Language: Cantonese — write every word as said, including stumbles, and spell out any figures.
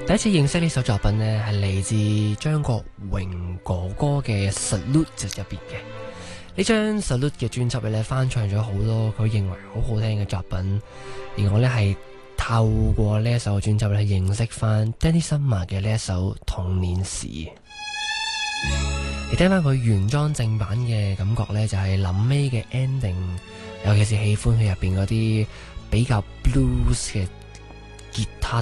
第一次認識呢首作品呢，係嚟自張國榮哥哥嘅《Salute》入邊嘅。呢張《Salute》嘅專輯咧，翻唱咗好多佢認為好好聽嘅作品，而我呢係透過呢一首專輯咧認識翻 Danny Summer 嘅呢一首《童年時》。你聽翻佢原裝正版嘅感覺呢，就係臨尾嘅 ending， 尤其是喜歡佢入邊嗰啲比較 blues 嘅吉他